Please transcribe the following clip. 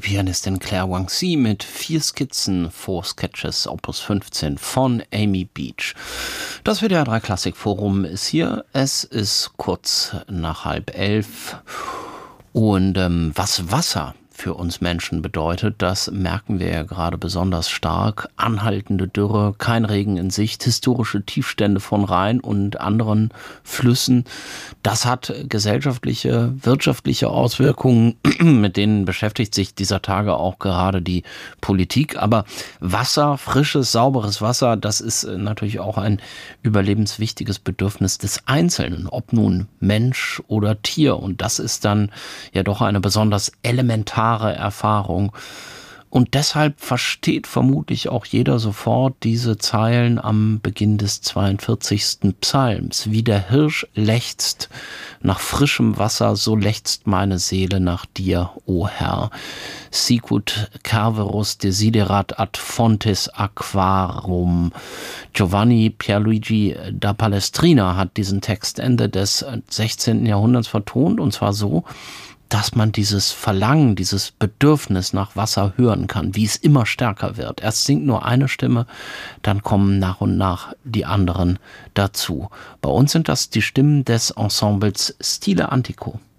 Pianistin Claire Wang-Si mit 4 Skizzen, 4 Sketches, Opus 15 von Amy Beach. Das WDR 3 Klassikforum ist hier. Es ist kurz nach 10:30. Und was Wasser für uns Menschen bedeutet, das merken wir ja gerade besonders stark. Anhaltende Dürre, kein Regen in Sicht, historische Tiefstände von Rhein und anderen Flüssen. Das hat gesellschaftliche, wirtschaftliche Auswirkungen, mit denen beschäftigt sich dieser Tage auch gerade die Politik. Aber Wasser, frisches, sauberes Wasser, das ist natürlich auch ein überlebenswichtiges Bedürfnis des Einzelnen, ob nun Mensch oder Tier. Und das ist dann ja doch eine besonders elementare Erfahrung. Und deshalb versteht vermutlich auch jeder sofort diese Zeilen am Beginn des 42. Psalms. Wie der Hirsch lechzt nach frischem Wasser, so lechzt meine Seele nach dir, o Herr. Sicut Cerberus desiderat ad fontes aquarum. Giovanni Pierluigi da Palestrina hat diesen Text Ende des 16. Jahrhunderts vertont, und zwar so, dass man dieses Verlangen, dieses Bedürfnis nach Wasser hören kann, wie es immer stärker wird. Erst singt nur eine Stimme, dann kommen nach und nach die anderen dazu. Bei uns sind das die Stimmen des Ensembles Stile Antico.